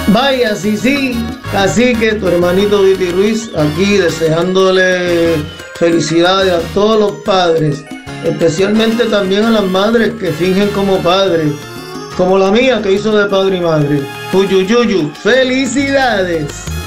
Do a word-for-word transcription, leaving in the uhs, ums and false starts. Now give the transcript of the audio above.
Vaya, sí, sí, cacique, tu hermanito Diti Ruiz, aquí deseándole felicidades a todos los padres, especialmente también a las madres que fingen como padres, como la mía que hizo de padre y madre. Fuyuyuyu, felicidades.